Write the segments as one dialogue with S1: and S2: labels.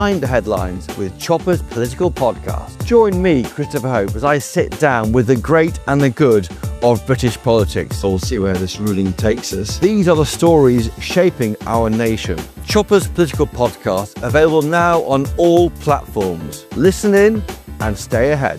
S1: Behind the Headlines with Chopper's Political Podcast. Join me, Christopher Hope, as I sit down with the great and the good of British politics. We'll see where this ruling takes us. These are the stories shaping our nation. Chopper's Political Podcast, available now on all platforms. Listen in and stay ahead.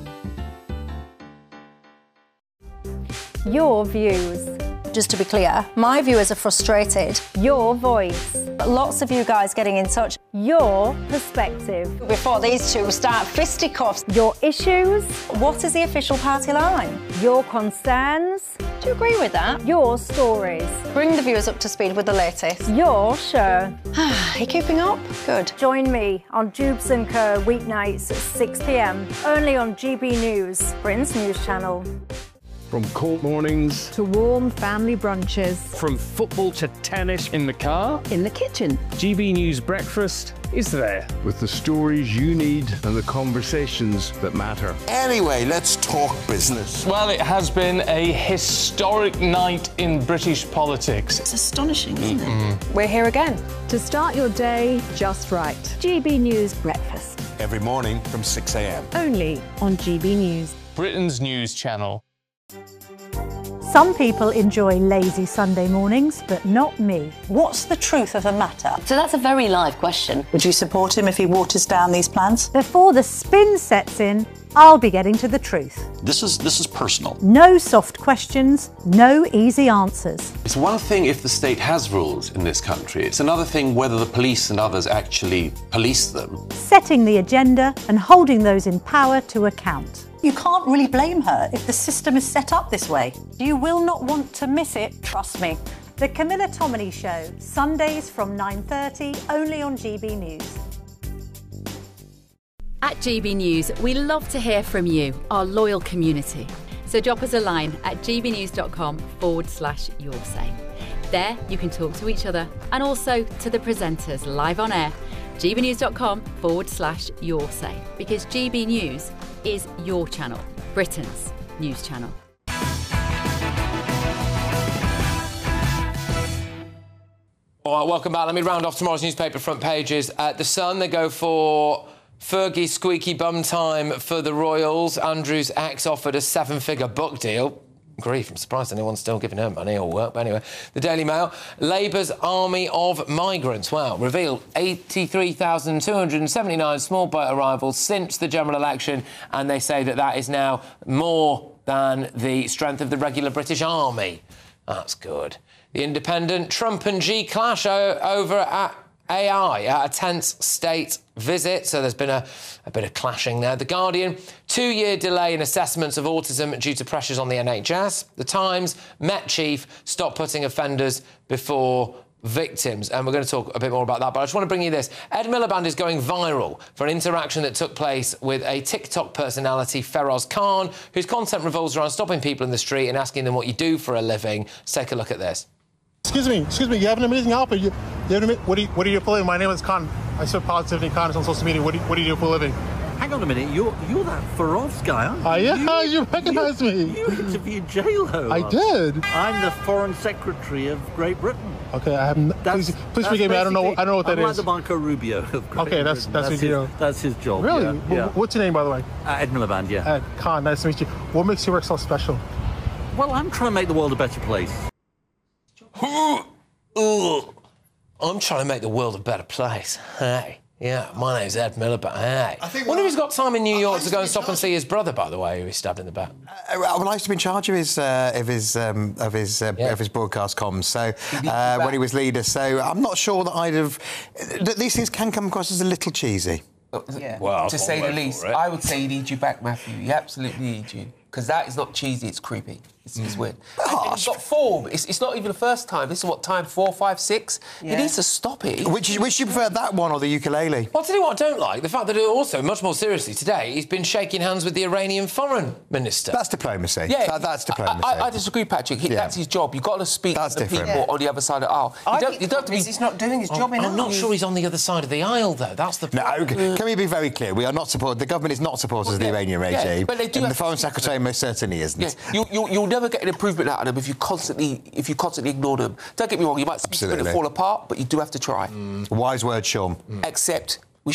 S2: Your views.
S3: Just to be clear, my viewers are frustrated.
S2: Your voice.
S3: Lots of you guys getting in touch.
S2: Your perspective.
S3: Before these two start fisticuffs.
S2: Your issues.
S3: What is the official party line?
S2: Your concerns.
S3: Do you agree with that?
S2: Your stories.
S3: Bring the viewers up to speed with the latest.
S2: Your show.
S3: Are you keeping up? Good.
S2: Join me on Jubes & Co. weeknights at 6 p.m. only on GB News, Britain's news channel.
S4: From court mornings
S5: to warm family brunches,
S4: from football to tennis in the car,
S5: in the kitchen.
S4: GB News Breakfast is there with the stories you need and the conversations that matter.
S6: Anyway, let's talk business.
S7: Well, it has been a historic night in British politics.
S3: It's astonishing, isn't it? We're here again.
S5: To start your day just right. GB News Breakfast.
S6: Every morning from 6 a.m.
S5: Only on GB News.
S7: Britain's news channel.
S8: Some people enjoy lazy Sunday mornings, but not me.
S3: What's the truth of the matter?
S9: So that's a very live question.
S3: Would you support him if he waters down these plans?
S8: Before the spin sets in, I'll be getting to the truth.
S10: This is personal.
S8: No soft questions, no easy answers.
S10: It's one thing if the state has rules in this country. It's another thing whether the police and others actually police them.
S8: Setting the agenda and holding those in power to account.
S3: You can't really blame her if the system is set up this way. You will not want to miss it, trust me.
S8: The Camilla Tominey Show, Sundays from 9:30, only on GB News.
S11: At GB News, we love to hear from you, our loyal community. So drop us a line at gbnews.com/your say. There you can talk to each other and also to the presenters live on air. gbnews.com/your say, because GB News is your channel, Britain's news channel.
S12: All right, welcome back. Let me round off tomorrow's newspaper front pages. At The Sun, they go for Fergie squeaky bum time for the Royals. Andrew's ex offered a 7-figure book deal. Grief, I'm surprised anyone's still giving her money or work. But anyway, the Daily Mail, Labour's army of migrants. Well, revealed 83,279 small boat arrivals since the general election, and they say that that is now more than the strength of the regular British army. That's good. The Independent, Trump and Xi clash over at AI at a tense state visit, so there's been a bit of clashing there. The Guardian, 2-year delay in assessments of autism due to pressures on the NHS. The Times, Met Chief, stop putting offenders before victims. And we're going to talk a bit more about that, but I just want to bring you this. Ed Miliband is going viral for an interaction that took place with a TikTok personality, Feroz Khan, whose content revolves around stopping people in the street and asking them what you do for a living. Let's take a look at this.
S13: Excuse me, you have an amazing outfit. What do you do for a living? My name is Khan. I serve positivity Khan on social media. What do you do for a living?
S14: Hang on a minute, you're that Feroz guy, aren't you?
S13: Yeah, you recognize me.
S14: You interviewed J-Lo.
S13: I did.
S14: I'm the Foreign Secretary of Great Britain.
S13: Okay, I have. Please forgive me. I don't know what that
S14: I'm
S13: is.
S14: like the Marco Rubio of Great
S13: Okay, that's his deal.
S14: That's his job.
S13: Really?
S14: Yeah.
S13: What's your name, by the way?
S14: Ed Miliband. Yeah.
S13: Ed Khan. Nice to meet you. What makes your work so special?
S14: Well, I'm trying to make the world a better place.
S12: I'm trying to make the world a better place. Hey. Yeah, my name's Ed Miliband. Hey. I wonder if he's got time in New York to go and stop and see his brother, by the way, who he stabbed in the back.
S15: Well, I used to be in charge of his broadcast comms. So when he was leader, so I'm not sure that I'd have. These things can come across as a little cheesy.
S16: Yeah.
S12: Well,
S16: to say the least, I would say he needs you back, Matthew. He absolutely needs you. Because that is not cheesy, it's creepy. It's weird. He's got form. It's not even the first time. This is what, time 4, 5, 6? Yeah. He needs to stop it.
S15: Which you prefer, that one or the ukulele?
S12: Well, I'll tell you what I don't like. The fact that also, much more seriously today, he's been shaking hands with the Iranian foreign minister.
S15: That's diplomacy.
S16: Yeah,
S15: that's diplomacy.
S16: I disagree, Patrick. That's his job. You've got to speak to the people on the other side of the aisle.
S9: You don't have to be... He's not doing his job enough.
S12: I'm not sure he's on the other side of the aisle, though. That's the problem.
S15: No, can we be very clear? We are not supported. The government is not supporters of the Iranian regime.
S16: But they do
S15: and the Foreign Secretary most certainly isn't.
S16: Yeah, you'll never get an improvement out of them if you constantly ignore them. Don't get me wrong, you might see them fall apart, but you do have to try.
S15: Wise word, Sean.
S16: Accept